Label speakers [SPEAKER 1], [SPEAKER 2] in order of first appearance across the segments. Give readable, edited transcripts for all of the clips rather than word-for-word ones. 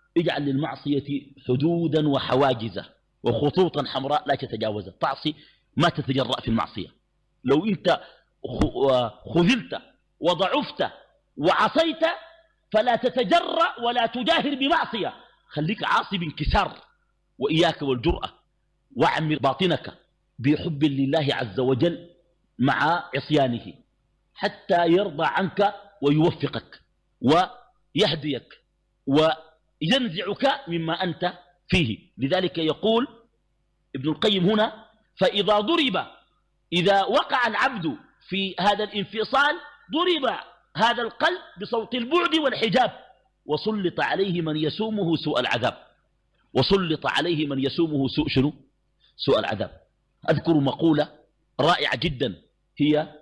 [SPEAKER 1] اجعل للمعصية حدودا وحواجز وخطوطا حمراء لا تتجاوزها. تعصي ما تتجرأ في المعصية. لو انت خذلت وضعفت وعصيت فلا تتجرأ ولا تجاهر بمعصية، خليك عاصي بانكسار. وإياك والجرأة، واعمر باطنك بحب لله عز وجل مع عصيانه حتى يرضى عنك ويوفقك ويهديك وينزعك مما أنت فيه. لذلك يقول ابن القيم هنا: إذا وقع العبد في هذا الانفصال ضرب هذا القلب بصوت البعد والحجاب، وسلط عليه من يسومه سوء العذاب. وسلط عليه من يسومه سوء العذاب. أذكر مقولة رائعة جدا هي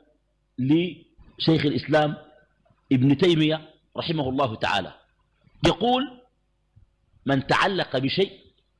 [SPEAKER 1] لشيخ الإسلام ابن تيمية رحمه الله تعالى، يقول: من تعلق بشيء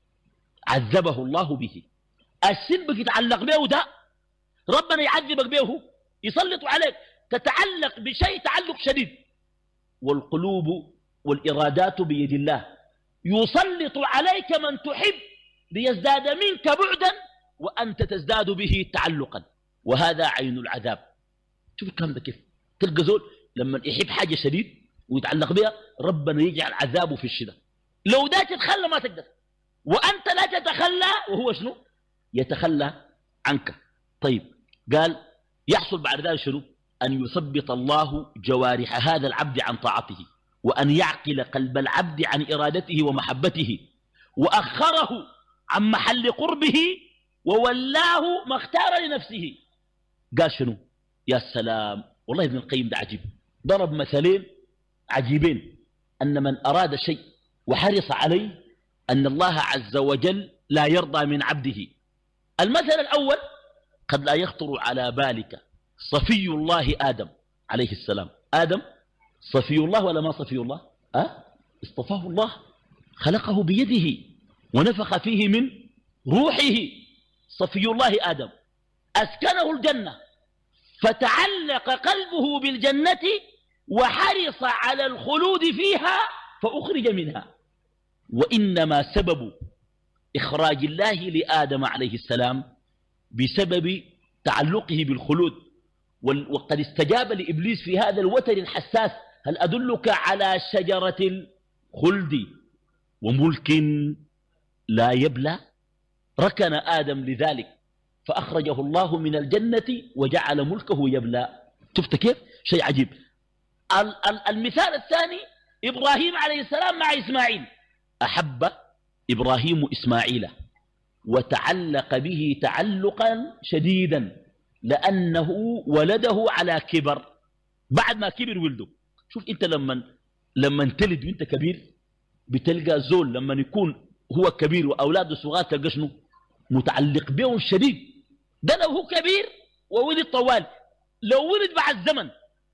[SPEAKER 1] عذبه الله به. السن يتعلق به ده ربنا يعذبك به، يسلط عليك. تتعلق بشيء تعلق شديد، والقلوب والإرادات بيد الله، يسلط عليك من تحب ليزداد منك بعدا وأنت تزداد به تعلقا، وهذا عين العذاب. شوف الكلام ده كيف. تلقى زول لما يحب حاجة شديد ويتعلق بها ربنا يجعل عذابه في الشدة. لو ده تتخلى ما تقدر، وأنت لا تتخلى وهو شنو يتخلى عنك. طيب قال يحصل بعد ذلك شنو؟ أن يثبت الله جوارح هذا العبد عن طاعته، وأن يعقل قلب العبد عن إرادته ومحبته، وأخره عن محل قربه وولاه ما اختار لنفسه. قال شنو؟ يا سلام، والله ابن القيم ده عجيب. ضرب مثلين عجيبين: أن من أراد شيء وحرص عليه أن الله عز وجل لا يرضى من عبده. المثل الأول: قد لا يخطر على بالك صفي الله آدم عليه السلام. آدم صفي الله ولا ما صفي الله؟ اصطفاه الله، خلقه بيده ونفخ فيه من روحه. صفي الله آدم أسكنه الجنة، فتعلق قلبه بالجنة وحرص على الخلود فيها فأخرج منها. وإنما سبب إخراج الله لآدم عليه السلام بسبب تعلقه بالخلود. وقد استجاب لإبليس في هذا الوتر الحساس: هل أدلك على شجرة الخلد وملك لا يبلى؟ ركن آدم لذلك فأخرجه الله من الجنة وجعل ملكه يبلى. شفت كيف؟ شيء عجيب. المثال الثاني: إبراهيم عليه السلام مع إسماعيل. أحب إبراهيم إسماعيل وتعلق به تعلقا شديدا لأنه ولده على كبر. بعد ما كبر ولده. شوف أنت لما تلد وانت كبير بتلقى زول لما يكون هو كبير وأولاده صغار تلقى شنو؟ متعلق بهم شديد. ده لو هو كبير وولد طوال، لو ولد بعد زمن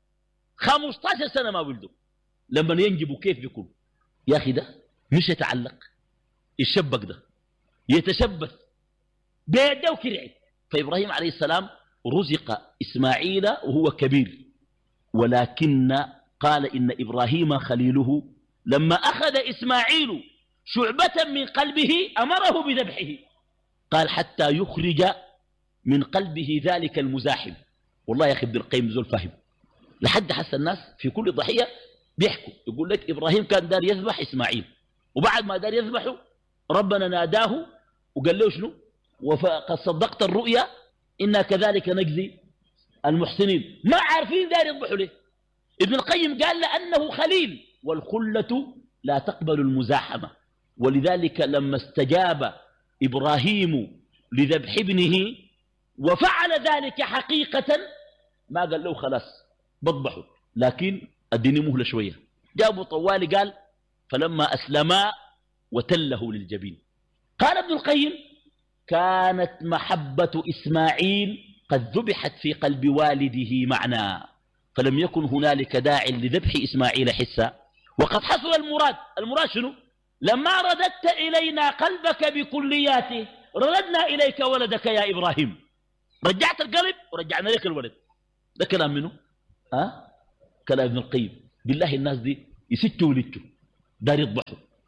[SPEAKER 1] 15 سنة ما ولده، لما ينجبوا كيف بيكون؟ يا أخي ده مش يتعلق، يشبك، ده يتشبث بيده وكرعه. فإبراهيم عليه السلام رزق إسماعيل وهو كبير، ولكن قال إن إبراهيم خليله لما أخذ إسماعيل شعبة من قلبه أمره بذبحه. قال حتى يخرج من قلبه ذلك المزاحم. والله يا أخي ابن القيم زول فهم. لحد حس الناس في كل ضحية بيحكوا، يقول لك إبراهيم كان دار يذبح إسماعيل، وبعد ما دار يذبحه ربنا ناداه وقال له شنو؟ وقد صدقت الرؤيا إنا كذلك نجزي المحسنين. ما عارفين دار يذبحوا ليه. ابن القيم قال لأنه خليل، والخلة لا تقبل المزاحمة. ولذلك لما استجاب إبراهيم لذبح ابنه وفعل ذلك حقيقة ما قال له خلاص بضبحوا، لكن اديني مهلة شوية. جابوا طوالي قال فلما أسلما وتله للجبين. قال ابن القيم كانت محبة إسماعيل قد ذبحت في قلب والده معنا، فلم يكن هنالك داع لذبح إسماعيل حسا. وقد حصل المراد شنو؟ لما رددت إلينا قلبك بكلياته رددنا إليك ولدك يا إبراهيم. رجعت القلب ورجعنا لك الولد. ده كلام منه؟ كلام ابن القيم. بالله الناس دي يسجوا ولدوا دار يضبحوا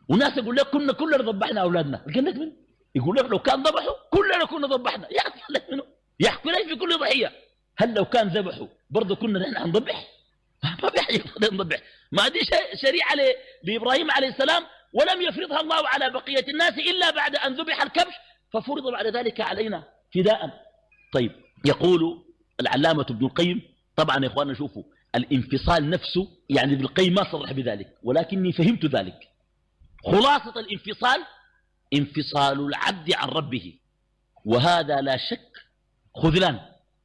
[SPEAKER 1] وناس يقول لك كلنا ذبحنا أولادنا. قال لك من؟ يقول لك لو كان ذبحوا كلنا كنا ذبحنا. يحكي لك منه؟ يحكي لك في كل ضحية. هل لو كان ذبحوا برضه كنا نحن هنذبح؟ ما بيحكي نذبح. ما دي شريعة لإبراهيم عليه السلام، ولم يفرضها الله على بقية الناس إلا بعد أن ذبح الكبش، ففرض بعد ذلك علينا فداء. طيب، يقول العلامة ابن القيم، طبعا يا إخواننا شوفوا الانفصال نفسه، يعني ابن القيم ما صرح بذلك ولكني فهمت ذلك. خلاصة الانفصال انفصال العبد عن ربه، وهذا لا شك خذلان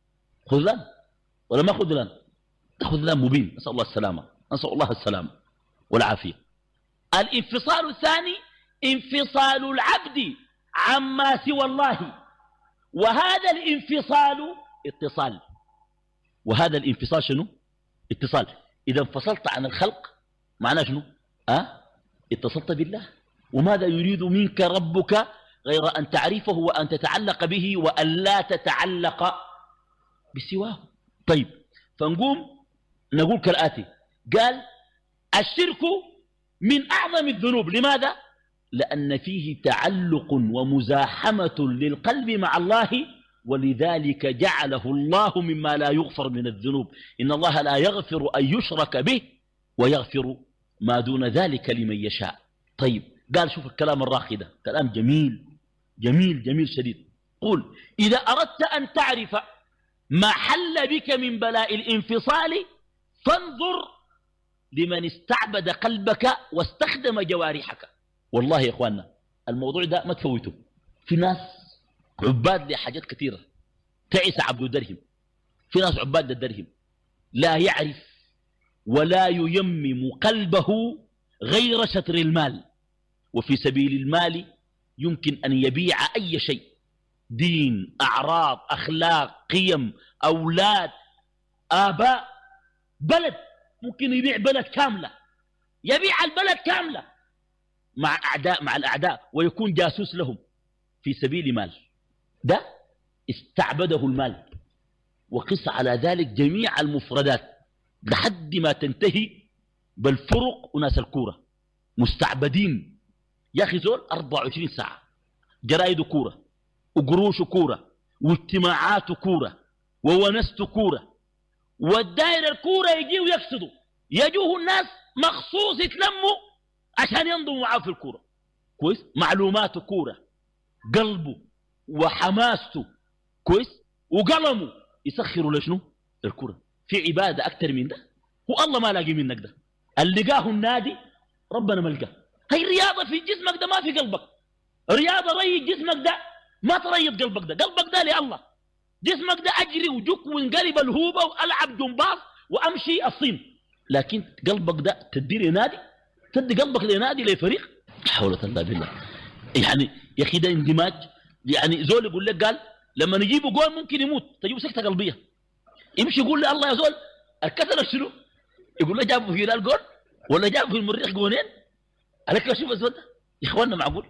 [SPEAKER 1] ولا ما خذلان؟ خذلان مبين. نسأل الله السلامة، نسأل الله السلامة والعافية. الانفصال الثاني انفصال العبد عما سوى الله، وهذا الانفصال اتصال. وهذا الانفصال شنو؟ اتصال. إذا انفصلت عن الخلق معناه شنو؟ اتصلت بالله. وماذا يريد منك ربك غير أن تعرفه وأن تتعلق به وأن لا تتعلق بسواه. طيب، فنقوم نقول كالآتي. قال الشرك من أعظم الذنوب. لماذا؟ لأن فيه تعلق ومزاحمة للقلب مع الله، ولذلك جعله الله مما لا يغفر من الذنوب. إن الله لا يغفر أن يشرك به ويغفر ما دون ذلك لمن يشاء. طيب، قال شوف الكلام الراقي ده، كلام جميل جميل جميل شديد. قل إذا أردت أن تعرف ما حل بك من بلاء الانفصال فانظر لمن استعبد قلبك واستخدم جوارحك. والله يا إخواننا الموضوع ده ما تفوته. في ناس عباد لحاجات كثيرة، تعس عبد الدرهم. في ناس عباد للدرهم، لا يعرف ولا ييمم قلبه غير شطر المال، وفي سبيل المال يمكن أن يبيع أي شيء، دين، أعراض، أخلاق، قيم، أولاد، آباء، بلد. ممكن يبيع بلد كاملة، يبيع البلد كاملة مع الأعداء ويكون جاسوس لهم في سبيل مال. ده استعبده المال. وقس على ذلك جميع المفردات لحد ما تنتهي بالفرق وناس الكورة مستعبدين. يا أخي زول 24 ساعة جرائد كورة وقروش كورة واجتماعات كورة وونست كورة، والدائرة الكورة يجيوا يقصدوا، يجوه الناس مخصوص يتلموا عشان ينضموا معاه في الكورة. كويس؟ معلومات كورة، قلبه وحماسته كويس، وقلمه يسخروا لشنو؟ الكورة. في عبادة أكتر من ده؟ هو الله ما لاقي منك ده. اللي لقاه النادي ربنا ما لقاه. هي الرياضة في جسمك ده ما في قلبك. رياضة ريد جسمك ده ما تريد قلبك ده. قلبك ده لله. جسمك ده أجري وجك وانقلب الهوبة وألعب جمباز وأمشي الصين، لكن قلبك ده تدي لنادي؟ تدي قلبك لنادي لفريق؟ حول الله بالله. يعني يا أخي ده اندماج. يعني زول يقول لك قال لما نجيبه جول ممكن يموت، تجيبه سكتة قلبية، يمشي يقول لي الله يا زول الكسر شنو؟ يقول له جابه في هلال جول ولا جابه في المريخ جولين؟ عليك شوف الزول ده يا اخواننا معقول؟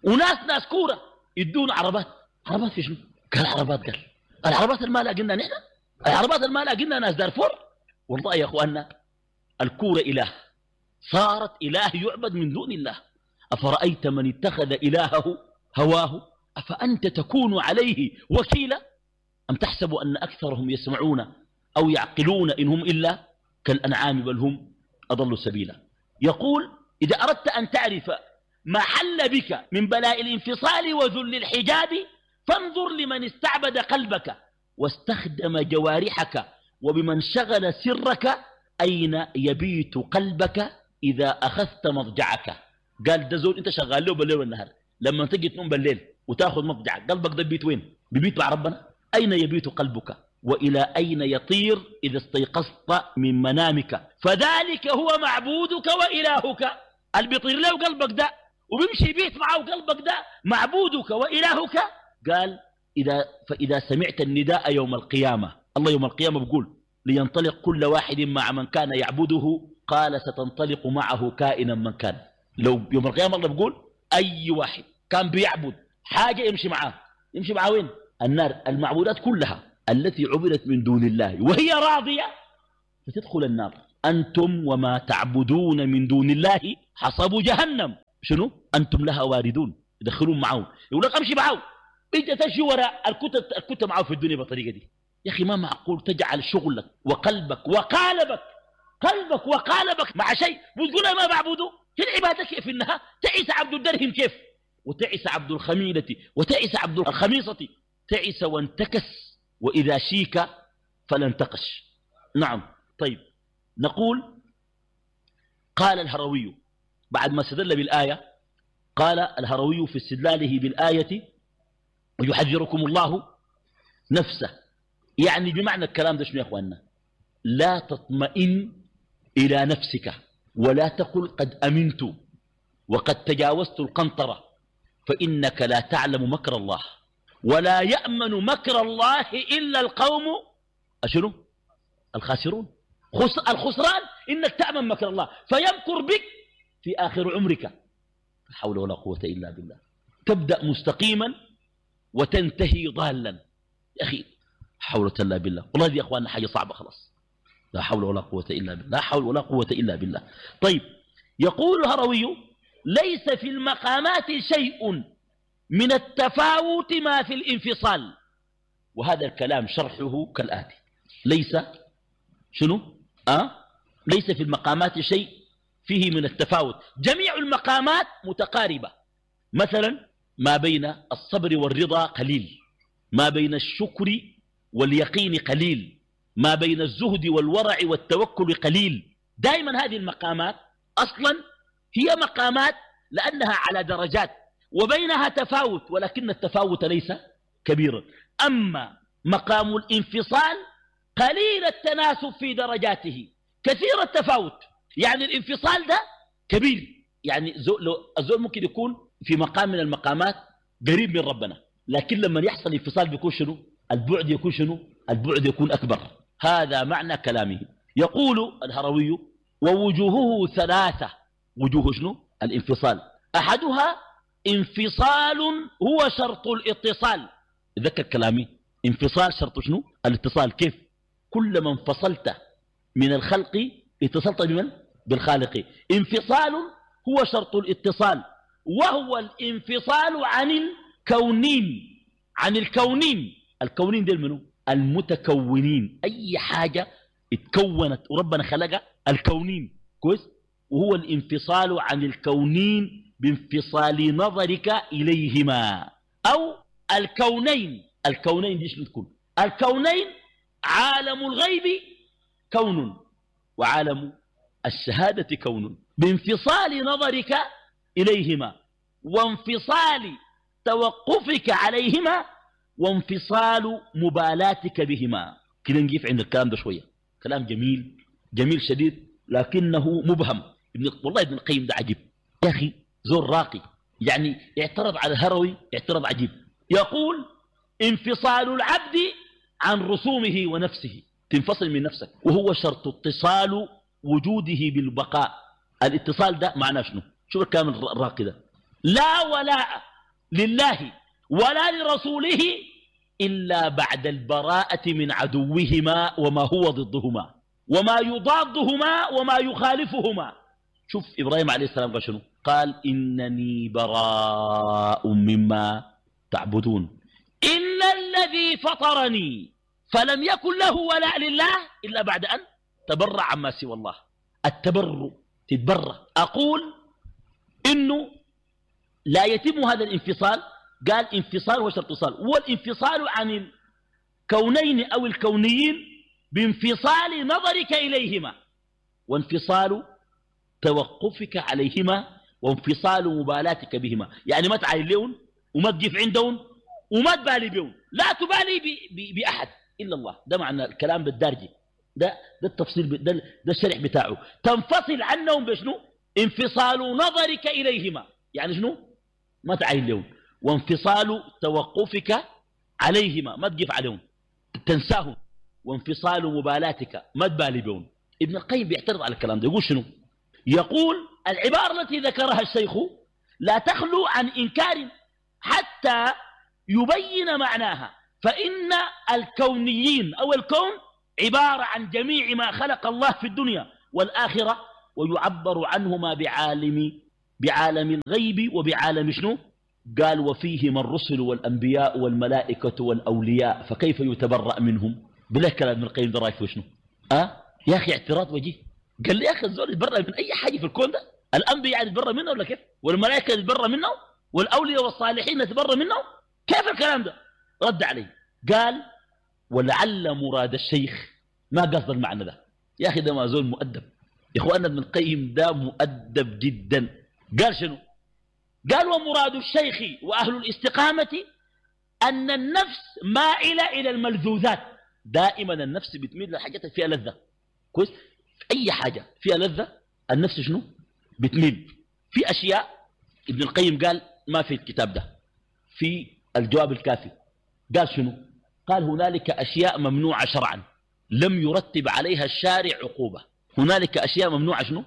[SPEAKER 1] ناس كوره يدونا عربات في شنو؟ قال عربات. قال العربات ما لاقينا نحن، العربات ما لاقينا ناس دارفور. والله يا اخواننا الكوره اله، صارت اله يعبد من دون الله. افرايت من اتخذ الهه هواه افانت تكون عليه وكيلا ام تحسب ان اكثرهم يسمعون او يعقلون ان هم الا كالانعام بل هم اضل سبيلا. يقول اذا اردت ان تعرف ما حل بك من بلاء الانفصال وذل الحجاب فانظر لمن استعبد قلبك واستخدم جوارحك وبمن شغل سرك أين يبيت قلبك إذا أخذت مضجعك. قال ده زول أنت شغال له بالليل والنهار، لما تجي تنوم بالليل وتأخذ مضجعك قلبك ده بيت وين؟ ببيت مع ربنا. أين يبيت قلبك وإلى أين يطير إذا استيقظت من منامك؟ فذلك هو معبودك وإلهك. اللي بيطير له قلبك ده وبيمشي بيت معه قلبك ده معبودك وإلهك. قال فإذا سمعت النداء يوم القيامة، الله يوم القيامة بيقول لينطلق كل واحد مع من كان يعبده، قال ستنطلق معه كائنا من كان. لو يوم القيامة الله بيقول أي واحد كان بيعبد حاجة يمشي معاه وين؟ النار. المعبودات كلها التي عبدت من دون الله وهي راضية فتدخل النار. أنتم وما تعبدون من دون الله حصب جهنم شنو أنتم لها واردون، يدخلون معهم، يقول لك أمشي معه، أنت تمشي وراء الكتب معه في الدنيا بالطريقة دي. يا أخي ما معقول تجعل شغلك وقلبك وقالبك مع شيء وتقول ما بعبده. في العبادة كيف إنها تعيس عبد الدرهم كيف، وتعيس عبد الخميلة، وتعيس عبد الخميصة، تعيس وانتكس، وإذا شيك فلا انتقش. نعم. طيب نقول قال الهروي بعد ما استدل بالآية، قال الهروي في استدلاله بالآية ويحذركم الله نفسه، يعني بمعنى الكلام ده شنو يا أخواننا؟ لا تطمئن إلى نفسك ولا تقل قد أمنت وقد تجاوزت القنطرة، فإنك لا تعلم مكر الله، ولا يأمن مكر الله إلا القوم أشنو الخاسرون. الخسران إنك تأمن مكر الله فيمكر بك في آخر عمرك. لا حول ولا قوة إلا بالله. تبدأ مستقيما وتنتهي ضالا. يا أخي حول ولا بالله، والله دي يا أخواننا حاجة صعبة خلاص. لا حول ولا قوة إلا بالله، لا حول ولا قوة إلا بالله. طيب يقول الهروي ليس في المقامات شيء من التفاوت ما في الانفصال، وهذا الكلام شرحه كالآتي. ليس شنو ليس في المقامات شيء فيه من التفاوت، جميع المقامات متقاربة. مثلا ما بين الصبر والرضا قليل، ما بين الشكر واليقين قليل، ما بين الزهد والورع والتوكل قليل. دائما هذه المقامات أصلا هي مقامات لأنها على درجات وبينها تفاوت، ولكن التفاوت ليس كبيرا. أما مقام الانفصال قليل التناسب في درجاته، كثير التفاوت، يعني الانفصال ده كبير. يعني الزول ممكن يكون في مقام من المقامات قريب من ربنا، لكن لما يحصل انفصال بيكون شنو؟ البعد يكون شنو؟ البعد يكون أكبر. هذا معنى كلامه. يقول الهروي ووجوهه ثلاثة. وجوه شنو؟ الانفصال. أحدها انفصال هو شرط الاتصال. ذكر كلامي، انفصال شرط شنو؟ الاتصال. كيف؟ كلما انفصلت من الخلق اتصلت بمن؟ بالخالق. انفصال هو شرط الاتصال، وهو الانفصال عن الكونين. عن الكونين. الكونين دي منو؟ المتكونين. أي حاجة اتكونت وربنا خلقها الكونين، كويس؟ وهو الانفصال عن الكونين بانفصال نظرك إليهما، أو الكونين. الكونين دي شنو تكون؟ الكونين عالم الغيب كون، وعالم الشهادة كون، بانفصال نظرك إليهما، وانفصال توقفك عليهما، وانفصال مبالاتك بهما. كده نجيف عند الكلام ده شوية. كلام جميل جميل شديد، لكنه مبهم. والله ابن القيم ده عجيب يا أخي، زور راقي، يعني اعترض على الهروي اعترض عجيب. يقول انفصال العبد عن رسومه ونفسه، تنفصل من نفسك، وهو شرط اتصال وجوده بالبقاء. الاتصال ده معناه شنو؟ شوف الكلام الراقي ده. لا ولاء لله ولا لرسوله إلا بعد البراءة من عدوهما وما هو ضدهما وما يضادهما وما يخالفهما. شوف إبراهيم عليه السلام قال شنو؟ قال إنني براء مما تعبدون إلا الذي فطرني فلم يكن له ولاء لله إلا بعد أن تبرع عما سوى الله. التبرع، تتبرع. أقول إنه لا يتم هذا الانفصال. قال انفصال وشرط اتصال، والانفصال عن الكونين أو الكونيين بانفصال نظرك إليهما، وانفصال توقفك عليهما، وانفصال مبالاتك بهما. يعني ما تعاين لهم وما تقف عندهم وما تبالي بهم، لا تبالي بأحد إلا الله. ده معنى الكلام بالدارجي. ده التفصيل، ده الشرح بتاعه. تنفصل عنهم بشنو؟ انفصال نظرك إليهما، يعني شنو؟ ما تعاين لهم. وانفصال توقفك عليهما، ما تقف عليهم تنساهم. وانفصال مبالاتك، ما تبالي بهم. ابن القيم بيعترض على الكلام ده، يقول شنو؟ يقول العبارة التي ذكرها الشيخ لا تخلو عن إنكار حتى يبين معناها، فإن الكونيين أو الكون عبارة عن جميع ما خلق الله في الدنيا والآخرة، ويعبر عنهما بعالم الغيب وبعالم شنو؟ قال وفيهم الرسل والأنبياء والملائكة والأولياء فكيف يتبرأ منهم؟ بلا كلام ابن القيم ده رايك في شنو؟ يا أخي اعتراض وجيه. قال لي يا أخي الزول يتبرأ من أي حاجة في الكون ده؟ الأنبياء يعني يتبرأ منه ولا كيف؟ والملائكة يتبرأ منه؟ والأولياء والصالحين يتبرأ منه؟ كيف الكلام ده؟ رد عليه قال ولعل مراد الشيخ ما قصد المعنى ده. يا أخي ده ما زول مؤدب يا أخوانا، ابن القيم ده مؤدب جدا. قال شنو؟ قال ومراد الشيخ وأهل الاستقامة أن النفس مائلة إلى الملذوذات. دائما النفس بتميل للحاجات فيها لذة. كويس؟ أي حاجة فيها لذة النفس شنو؟ بتميل. في أشياء ابن القيم قال ما في الكتاب ده، في الجواب الكافي قال شنو؟ قال هنالك أشياء ممنوعة شرعا لم يرتب عليها الشارع عقوبة. هنالك أشياء ممنوعة شنو؟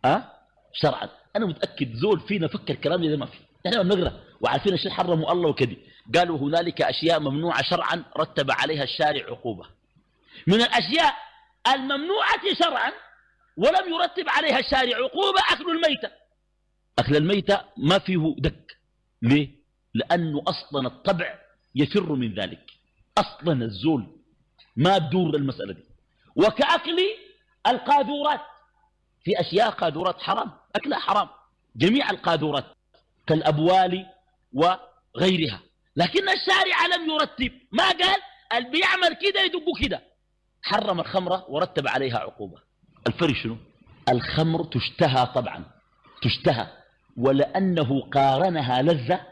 [SPEAKER 1] شرعا. أنا متأكد زول فينا فكر كلام ده ما في، نحن بنقرأ وعارفين الشيء حرمه الله وكذي. قالوا هنالك أشياء ممنوعة شرعا رتب عليها الشارع عقوبة. من الأشياء الممنوعة شرعا ولم يرتب عليها الشارع عقوبة أكل الميتة. أكل الميتة ما فيه دك. ليه؟ لأنه أصلا الطبع يفر من ذلك، أصلا الزول ما بدور المسألة دي. وكأكل القاذورات، في أشياء قاذورات حرام، أكلها حرام، جميع القاذورات كالأبوال وغيرها، لكن الشارع لم يرتب، ما قال اللي بيعمل كده يدقوا كده. حرم الخمرة ورتب عليها عقوبة. الفرق شنو؟ الخمر تشتهى طبعا، تشتهى، ولأنه قارنها لذة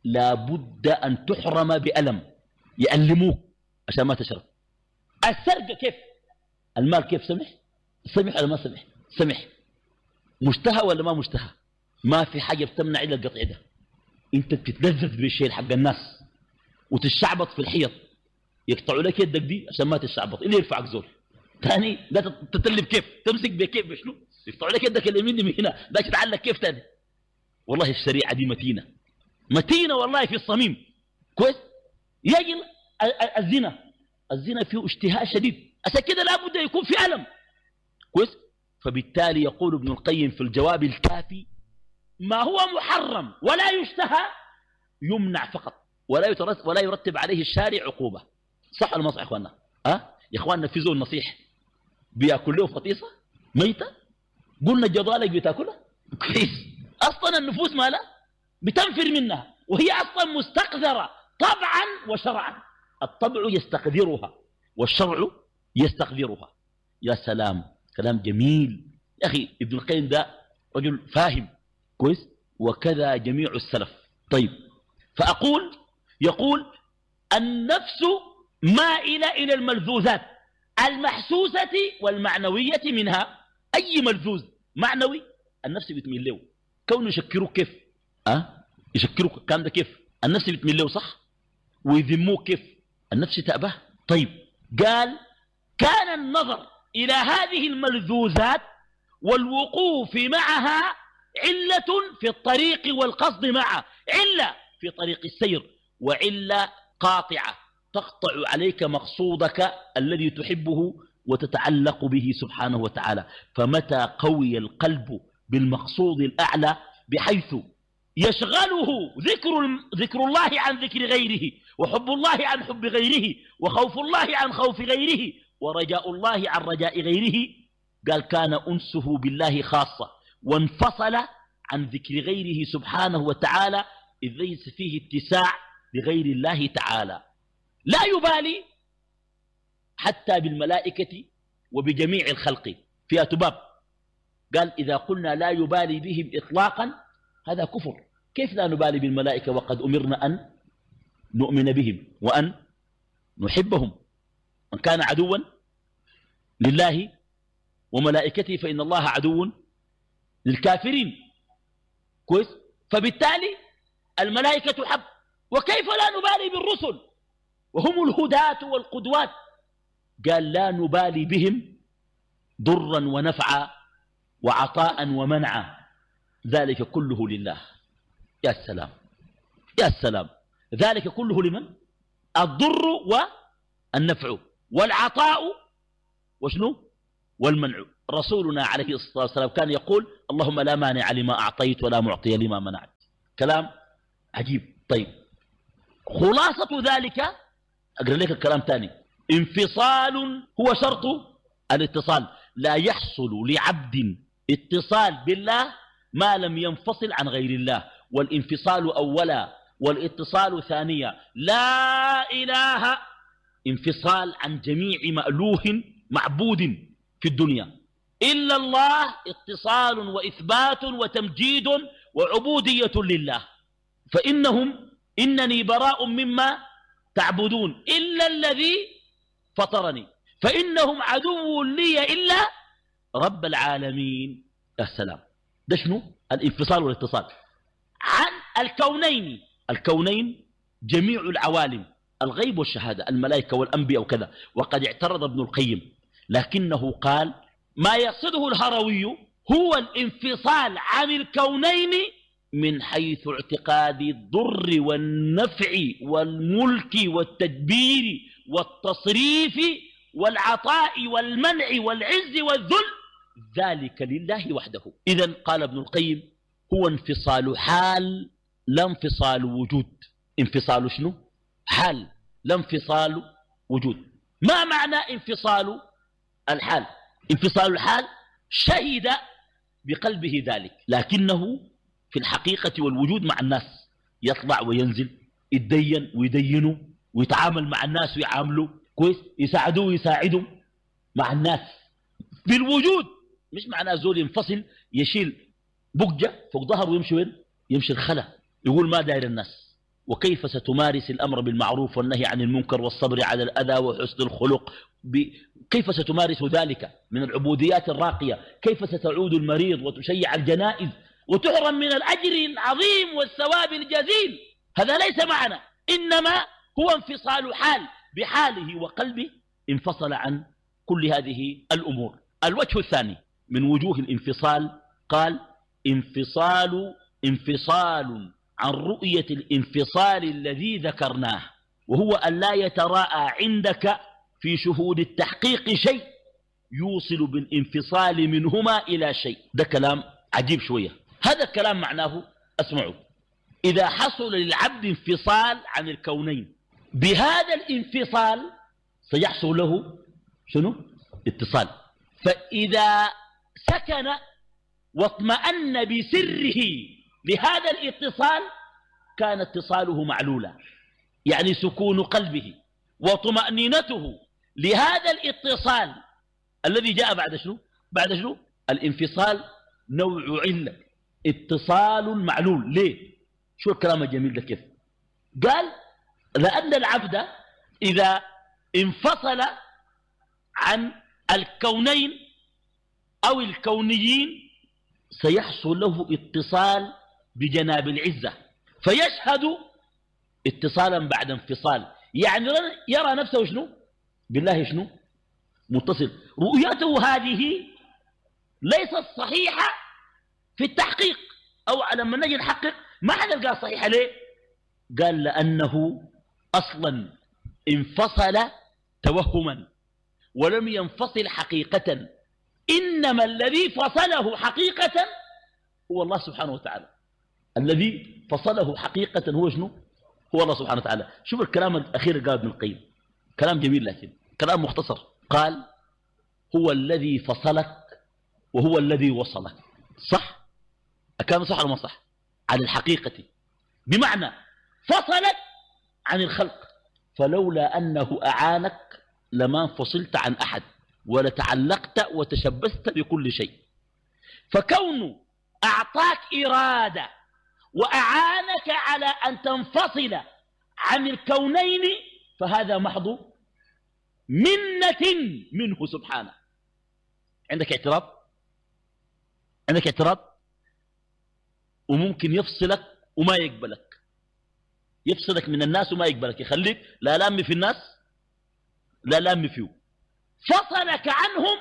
[SPEAKER 1] لابد أن تحرم بألم، يألموك عشان ما تشرب. السرقة كيف؟ المال كيف سمح؟ سمح ولا ما سمح؟ سمح. مشتهى ولا ما مشتهى؟ ما في حاجة بتمنع إلا القطع ده. انت بتتلذذ بالشيء حق الناس وتشعبط في الحيط، يقطعوا لك يدك دي عشان ما تشعبط، اللي يرفعك زول ثاني لا تتلب كيف تمسك بكيف بشنو، يقطعوا لك يدك اليمين من هنا، ده تتعلق كيف ثاني. والله الشريعة دي متينة متينة والله في الصميم. كويس؟ يجي الزنا فيه اشتهاء شديد، عشان كده لابد يكون في ألم. كويس؟ فبالتالي يقول ابن القيم في الجواب الكافي ما هو محرم ولا يشتهى يمنع فقط، ولا يرتب عليه الشارع عقوبة. صح ولا ما صح يا اخواننا؟ يا اخواننا في زول نصيح بياكل له فطيسة ميتة، قلنا جضالك بتاكلها كويس، اصلا النفوس مالها بتنفر منها، وهي اصلا مستقذرة طبعا وشرعا. الطبع يستقذرها والشرع يستقذرها. يا سلام، كلام جميل يا اخي. ابن القيم ده رجل فاهم كويس، وكذا جميع السلف. طيب، يقول النفس مائلة إلى الملذوذات المحسوسة والمعنوية منها. أي ملذوذ معنوي النفس بتميل له. كونه يشكروك كيف؟ يشكروك الكلام ده كيف؟ النفس بتميل له صح؟ ويذموك كيف؟ النفس تأبه. طيب، قال كان النظر إلى هذه الملذوذات والوقوف معها علة في الطريق والقصد معه، علة في طريق السير، وعلة قاطعة تقطع عليك مقصودك الذي تحبه وتتعلق به سبحانه وتعالى. فمتى قوي القلب بالمقصود الأعلى بحيث يشغله ذكر الله عن ذكر غيره، وحب الله عن حب غيره، وخوف الله عن خوف غيره، ورجاء الله عن رجاء غيره، قال كان أنسه بالله خاصة، وانفصل عن ذكر غيره سبحانه وتعالى، إذ ليس فيه اتساع لغير الله تعالى. لا يبالي حتى بالملائكة وبجميع الخلق فيها تباب. قال إذا قلنا لا يبالي بهم إطلاقا هذا كفر. كيف لا نبالي بالملائكة وقد أمرنا أن نؤمن بهم وأن نحبهم؟ من كان عدوا لله وملائكته فإن الله عدو للكافرين. كويس؟ فبالتالي الملائكة تحب. وكيف لا نبالي بالرسل وهم الهداة والقدوات؟ قال لا نبالي بهم ضرا ونفعا وعطاء ومنعا، ذلك كله لله. يا سلام يا سلام، ذلك كله لمن؟ الضر والنفع والعطاء وشنو؟ والمنع. رسولنا عليه الصلاة والسلام كان يقول اللهم لا مانع لما أعطيت ولا معطي لما منعت. كلام عجيب. طيب خلاصة ذلك أقرأ لك الكلام تاني. انفصال هو شرط الاتصال، لا يحصل لعبد اتصال بالله ما لم ينفصل عن غير الله، والانفصال أولا والاتصال ثانيا. لا إله انفصال عن جميع مألوه معبود في الدنيا إلا الله، اتصال وإثبات وتمجيد وعبودية لله. فإنهم إنني براء مما تعبدون إلا الذي فطرني، فإنهم عدو لي إلا رب العالمين. السلام. ده شنو؟ الانفصال والاتصال عن الكونين. الكونين جميع العوالم، الغيب والشهادة، الملائكة والأنبياء وكذا. وقد اعترض ابن القيم لكنه قال ما يقصده الهروي هو الانفصال عن الكونين من حيث اعتقاد الضر والنفع والملك والتدبير والتصريف والعطاء والمنع والعز والذل، ذلك لله وحده. إذن قال ابن القيم هو انفصال حال لا انفصال وجود. انفصال شنو؟ حال لا انفصال وجود. ما معنى انفصال الحال؟ انفصال الحال شهد بقلبه ذلك، لكنه في الحقيقة والوجود مع الناس، يطلع وينزل، يتدين ويدينوا، ويتعامل مع الناس ويعاملوا كويس، يساعدوه ويساعدوا مع الناس بالوجود. مش معناه زول ينفصل يشيل بقجة فوق ظهره ويمشي وين؟ يمشي الخلا يقول ما داير الناس. وكيف ستمارس الأمر بالمعروف والنهي عن المنكر والصبر على الأذى وحسن الخلق؟ كيف ستمارس ذلك من العبوديات الراقية؟ كيف ستعود المريض وتشيع الجنائز وتحرم من الأجر العظيم والثواب الجزيل؟ هذا ليس معنى، إنما هو انفصال حال بحاله وقلبه، انفصل عن كل هذه الأمور. الوجه الثاني من وجوه الانفصال قال انفصال عن رؤية الانفصال الذي ذكرناه، وهو أن لا يتراءى عندك في شهود التحقيق شيء يوصل بالانفصال منهما إلى شيء. ده كلام عجيب شوية. هذا الكلام معناه أسمعوا، إذا حصل للعبد انفصال عن الكونين بهذا الانفصال سيحصل له شنو؟ اتصال. فإذا سكن واطمأن بسره لهذا الاتصال كان اتصاله معلولا، يعني سكون قلبه وطمأنينته لهذا الاتصال الذي جاء بعد شنو؟ بعد شنو؟ الانفصال نوع علة، اتصال معلول. ليه؟ شو الكلام الجميل ده كيف؟ قال لأن العبد إذا انفصل عن الكونين أو الكونيين سيحصل له اتصال بجناب العزة، فيشهد اتصالا بعد انفصال، يعني يرى نفسه شنو؟ بالله شنو؟ متصل. رؤيته هذه ليست صحيحة في التحقيق، أو لما نجي نحقق ما حنلقاها صحيحة. ليه؟ قال لأنه أصلا انفصل توهما ولم ينفصل حقيقة، إنما الذي فصله حقيقة هو الله سبحانه وتعالى. الذي فصله حقيقة هو شنو؟ هو الله سبحانه وتعالى. شوف الكلام الأخير قال ابن القيم، كلام جميل لكن كلام مختصر. قال هو الذي فصلك وهو الذي وصلك. صح؟ الكلام صح ولا ما صح؟ عن الحقيقة، بمعنى فصلك عن الخلق، فلولا أنه أعانك لما انفصلت عن أحد ولتعلقت وتشبثت بكل شيء. فكونه أعطاك إرادة وأعانك على أن تنفصل عن الكونين فهذا محض منة منه سبحانه. عندك اعتراض؟ عندك اعتراض؟ وممكن يفصلك وما يقبلك، يفصلك من الناس وما يقبلك، يخليك لا لام في الناس لا لام فيه. فصلك عنهم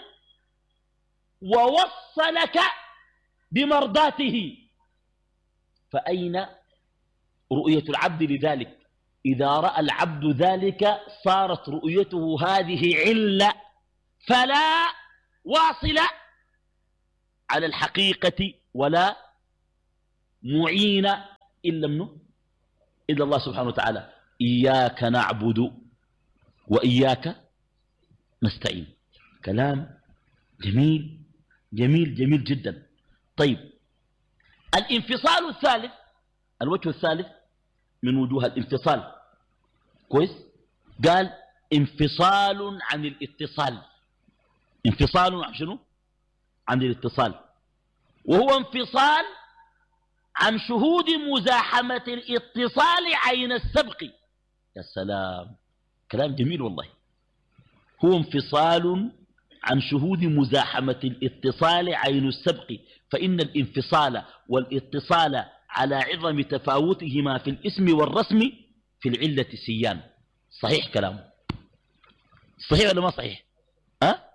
[SPEAKER 1] ووصلك بمرضاته. فأين رؤية العبد لذلك؟ إذا رأى العبد ذلك صارت رؤيته هذه علة، فلا واصلة على الحقيقة ولا معين إلا منه إلا الله سبحانه وتعالى. إياك نعبد وإياك نستعين. كلام جميل جميل جميل جدا. طيب الانفصال الثالث، الوجه الثالث من وجوه الانفصال، كويس، قال انفصال عن الاتصال. انفصال عن شنو؟ عن الاتصال، وهو انفصال عن شهود مزاحمة الاتصال عين السبق. يا سلام، كلام جميل والله. هو انفصال عن شهود مزاحمة الاتصال عين السبق، فإن الانفصال والاتصال على عظم تفاوتهما في الاسم والرسم في العلة سيان. صحيح كلامه؟ صحيح ولا ما صحيح؟ ها؟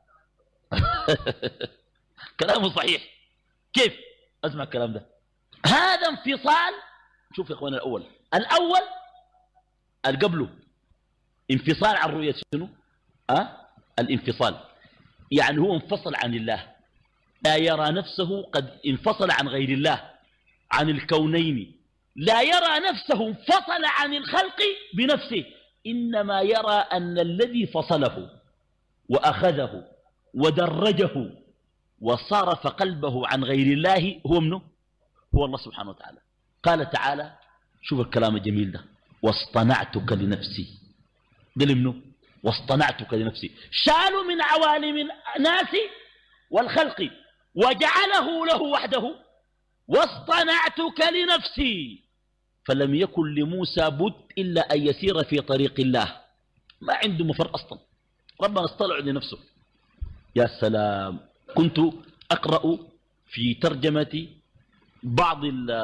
[SPEAKER 1] كلامه صحيح. كيف؟ اسمع الكلام ده. هذا انفصال. شوف يا اخوان، الأول قبله انفصال عن رؤية شنو؟ الانفصال يعني هو انفصل عن الله، لا يرى نفسه قد انفصل عن غير الله، عن الكونين، لا يرى نفسه انفصل عن الخلق بنفسه، إنما يرى أن الذي فصله وأخذه ودرجه وصارف قلبه عن غير الله هو منه؟ هو الله سبحانه وتعالى. قال تعالى، شوف الكلام الجميل ده، واصطنعتك لنفسي. ده منه؟ واصطنعتك لنفسي. شالوا من عوالم الناس والخلق وجعله له وحده. واصطنعتك لنفسي. فلم يكن لموسى بد إلا أن يسير في طريق الله، ما عنده مفر أصلا، ربنا اصطنع لنفسه. يا سلام. كنت أقرأ في ترجمة بعض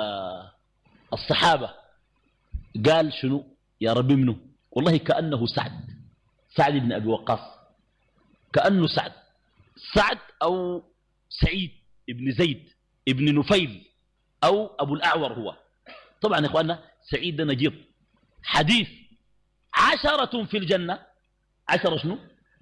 [SPEAKER 1] الصحابة، قال شنو يا ربي منه؟ والله كأنه سعد بن أبي وقاص، كأنه سعد أو سعيد بن زيد ابن نفيل أو أبو الأعور. هو طبعا يا إخواننا سعيد ده نجيب. حديث 10 في الجنة. 10 شنو؟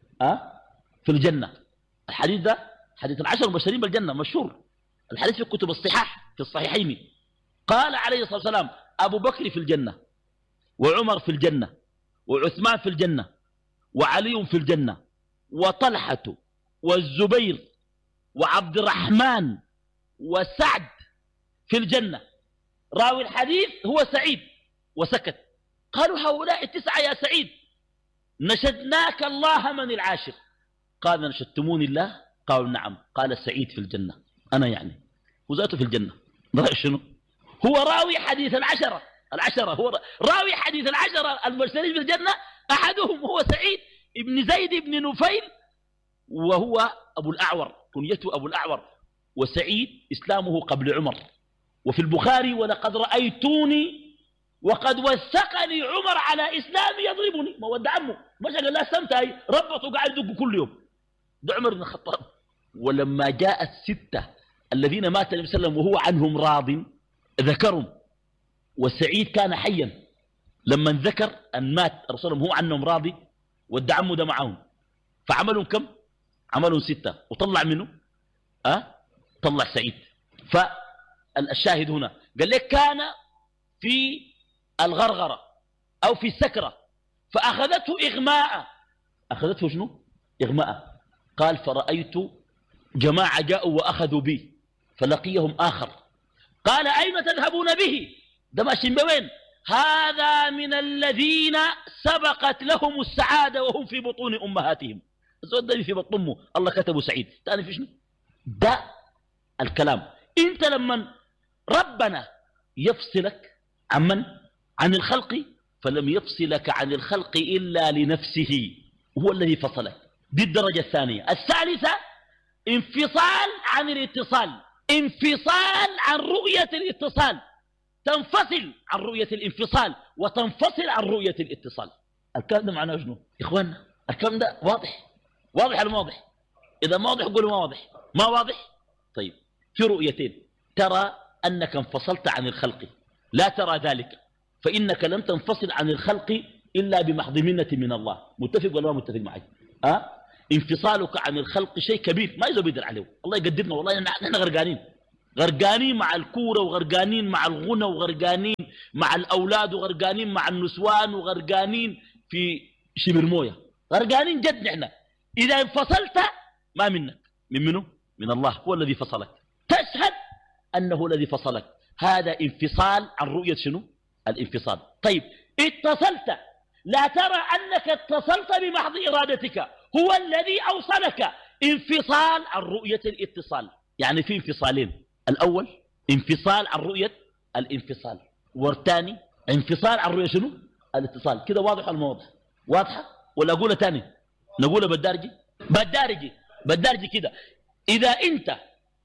[SPEAKER 1] في الجنة. الحديث ده حديث 10 المبشرين بالجنة مشهور، الحديث في كتب الصحاح في الصحيحين. قال عليه الصلاة والسلام: أبو بكر في الجنة، وعمر في الجنة، وعثمان في الجنة، وعلي في الجنة، وطلحة والزبير وعبد الرحمن وسعد في الجنة. راوي الحديث هو سعيد، وسكت. قالوا: هؤلاء 9 يا سعيد. نشدناك الله من العاشر. قال: نشدتموني الله؟ قالوا: نعم. قال: سعيد في الجنة. أنا يعني وذاته في الجنة. شنو؟ هو راوي حديث العشرة هو راوي حديث 10 المرسلين في الجنة. أحدهم هو سعيد ابن زيد ابن نفيل، وهو أبو الأعور، كنيته أبو الأعور. وسعيد إسلامه قبل عمر. وفي البخاري: ولقد رأيتوني وقد وثقني عمر على إسلام يضربني. ما ود عمه، مش قال لا سمتاي ربطه قاعد يدق كل يوم. ده عمر بن الخطاب. ولما جاء 6 الذين مات النبي صلى الله عليه وسلم وهو عنهم راض ذكرهم، وسعيد كان حيا لما ذكر أن مات الرسول هو عنهم راضي، ود عمه ده معهم، فعملوا كم؟ عملوا 6 وطلع منه طلع سعيد. فالشاهد هنا قال لك كان في الغرغرة أو في السكرة فأخذته إغماء. أخذته شنو؟ إغماء. قال: فرأيت جماعة جاءوا وأخذوا بي، فلقيهم آخر قال: أين تذهبون به؟ ده ماشيين بوين؟ هذا من الذين سبقت لهم السعادة وهم في بطون أمهاتهم. الزود ده في بطن أمه الله كتبه سعيد. تاني في شنو؟ ده الكلام. انت لما ربنا يفصلك عن الخلق، فلم يفصلك عن الخلق إلا لنفسه، هو الذي فصلك. دي الدرجة الثانية. الثالثة انفصال عن الاتصال، انفصال عن رؤية الاتصال، تنفصل عن رؤية الانفصال وتنفصل عن رؤية الاتصال. الكلام ده معناه شنو يا إخواننا؟ الكلام ده واضح ولا واضح؟ إذا ما واضح قولوا ما واضح. ما واضح؟ طيب، في رؤيتين: ترى أنك انفصلت عن الخلق، لا ترى ذلك، فإنك لم تنفصل عن الخلق إلا بمحض منة من الله. متفق ولا ما متفق معي؟ انفصالك عن الخلق شيء كبير ما يقدر عليه. الله يقدرنا والله، نحن غرقانين مع الكورة وغرقانين مع الغنى وغرقانين مع الأولاد وغرقانين مع النسوان وغرقانين في شبر مويه، غرقانين جد نحن. إذا انفصلت ما منك، من منه؟ من الله، هو الذي فصلك. تشهد أنه الذي فصلك. هذا انفصال عن رؤية شنو؟ الانفصال. طيب اتصلت، لا ترى أنك اتصلت بمحض إرادتك، هو الذي أوصلك. انفصال عن رؤية الاتصال. يعني في انفصالين، الأول انفصال عن رؤية الانفصال، والثاني انفصال عن رؤية شنو؟ الاتصال. كده واضح الموضوع؟ واضحة ولا أقولها تاني؟ نقولها بالدارجي كده. إذا أنت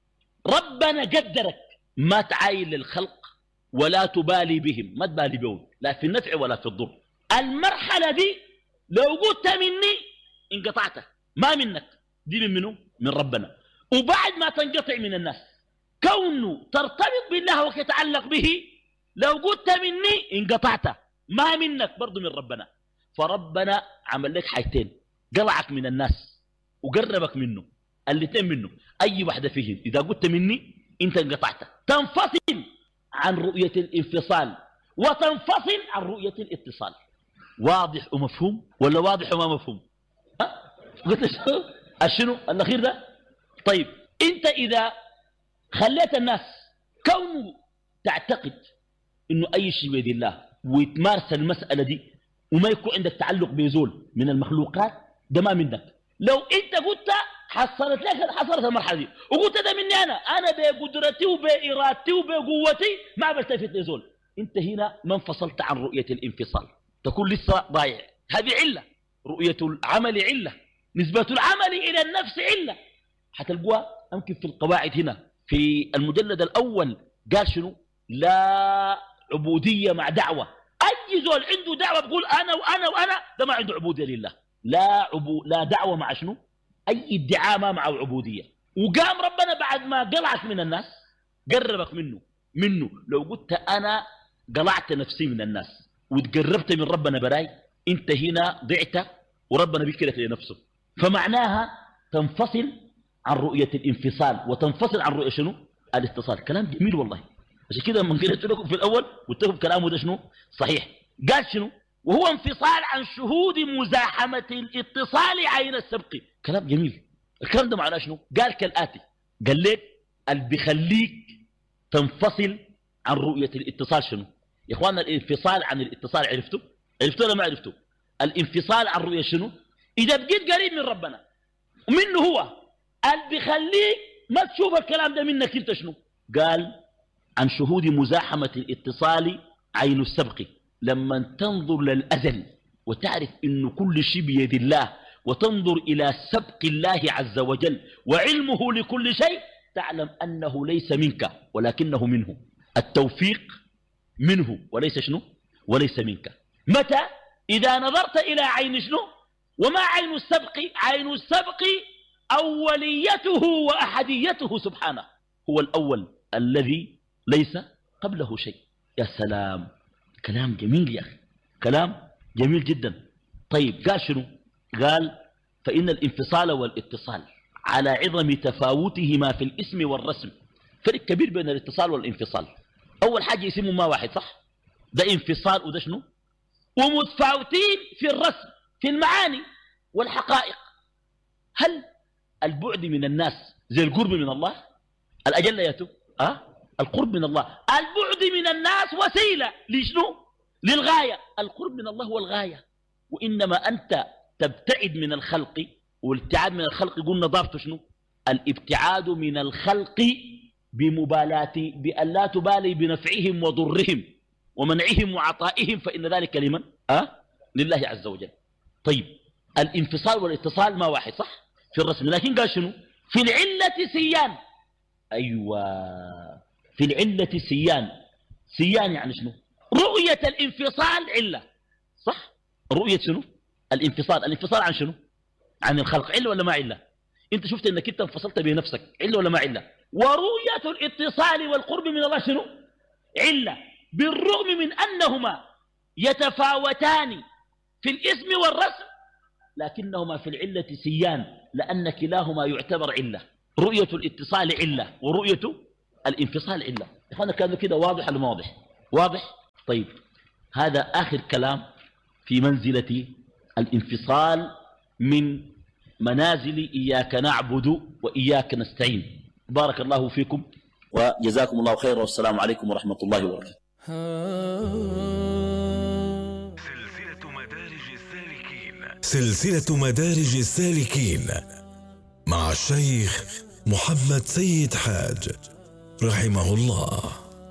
[SPEAKER 1] ربنا قدرك ما تعاين للخلق ولا تبالي بهم، ما تبالي بهم لا في النفع ولا في الضر. المرحلة دي لو قلت مني انقطعت، ما منك، دي من منه؟ من ربنا. وبعد ما تنقطع من الناس، كونه ترتبط بالله وتتعلق به، لو قلت مني انقطعت، ما منك برضو من ربنا. فربنا عمل لك حاجتين، قلعك من الناس وقربك منه، الاثنين منه، أي واحدة فيهم. إذا قلت مني انت انقطعت، تنفصل عن رؤية الانفصال وتنفصل عن رؤية الاتصال. واضح ومفهوم ولا واضح وما مفهوم؟ قلت شنو الأخير ده؟ طيب انت إذا خليت الناس كونه تعتقد انه اي شيء بيد الله ويتمارس المسألة دي وما يكون عندك تعلق بزول من المخلوقات، ده ما منك. لو انت قلت حصلت المرحلة دي وقلت ده مني انا بقدرتي وبإرادتي وبقوتي ما بلتفت لزول، انت هنا ما انفصلت عن رؤية الانفصال، تكون لسه ضايع. هذه علة، رؤية العمل علة، نسبة العمل إلى النفس علة. حتلقوها يمكن في القواعد هنا في المجلد الأول قال شنو؟ لا عبودية مع دعوة. أي زول عنده دعوة بقول أنا وأنا وأنا، ده ما عنده عبودية لله. لا دعوة مع شنو؟ أي ادعاء ما معه عبودية. وقام ربنا بعد ما قلعك من الناس قربك منه. لو قلت أنا قلعت نفسي من الناس وتقربت من ربنا براي، انت هنا ضعت وربنا بيكلك لنفسه. فمعناها تنفصل عن رؤية الانفصال وتنفصل عن رؤية شنو؟ الاتصال. كلام جميل والله. عشان كده من قلت لكم في الأول قلت لكم كلامه ده شنو؟ صحيح. قال شنو؟ وهو انفصال عن شهود مزاحمة الاتصال عين السبق. كلام جميل. الكلام ده معناه شنو؟ قال كالآتي، قال لك اللي بيخليك تنفصل عن رؤية الاتصال شنو؟ يا اخوانا الانفصال عن الاتصال عرفتوا ولا ما عرفتوا؟ الانفصال عن رؤية شنو؟ إذا بقيت قريب من ربنا ومنه هو، اللي بيخليك ما تشوف الكلام ده منك انت شنو؟ قال عن شهود مزاحمة الاتصال عين السبق. لما تنظر للأزل وتعرف إنه كل شيء بيد الله وتنظر إلى سبق الله عز وجل وعلمه لكل شيء، تعلم أنه ليس منك ولكنه منه. التوفيق منه وليس شنو؟ وليس منك. متى؟ إذا نظرت إلى عين شنو؟ وما عين السبق؟ عين السبق أوليته وأحديته سبحانه، هو الأول الذي ليس قبله شيء. يا سلام، كلام جميل يا أخي، كلام جميل جدا. طيب قال شنو؟ قال فإن الانفصال والاتصال على عظم تفاوتهما في الاسم والرسم. فرق كبير بين الاتصال والانفصال. أول حاجة يسموا ما واحد، صح؟ ده انفصال وده شنو؟ ومتفاوتين في الرسم، في المعاني والحقائق. هل البعد من الناس زي القرب من الله؟ الأجل ياتوا القرب من الله. البعد من الناس وسيلة لشنو؟ للغاية. القرب من الله هو الغاية. وإنما أنت تبتعد من الخلق، والابتعاد من الخلق قلنا ضابطه شنو؟ الابتعاد من الخلق بمبالاة، بأن لا تبالي بنفعهم وضرهم ومنعهم وعطائهم، فإن ذلك لمن؟ لله عز وجل. طيب الانفصال والاتصال ما واحد، صح؟ في الرسم. لكن قال شنو؟ في العلة سيان. أيوة، في العلة سيان. سيان يعني شنو؟ رؤية الانفصال علة، صح؟ رؤية شنو؟ الانفصال عن شنو؟ عن الخلق. علة ولا ما علة؟ انت شفت انك انت انفصلت بنفسك، علة ولا ما علة؟ ورؤية الاتصال والقرب من الله شنو؟ علة، بالرغم من أنهما يتفاوتان في الاسم والرسم، لكنهما في العلة سيان، لأن كلاهما يعتبر علة. رؤية الاتصال علة ورؤية الانفصال علة. إخوانا كان كده واضح ولا واضح؟ واضح. طيب هذا آخر كلام في منزلة الانفصال من منازل إياك نعبد وإياك نستعين. بارك الله فيكم وجزاكم الله خيرا، والسلام عليكم ورحمة الله وبركاته.
[SPEAKER 2] سلسلة مدارج السالكين مع الشيخ محمد سيد حاج رحمه الله.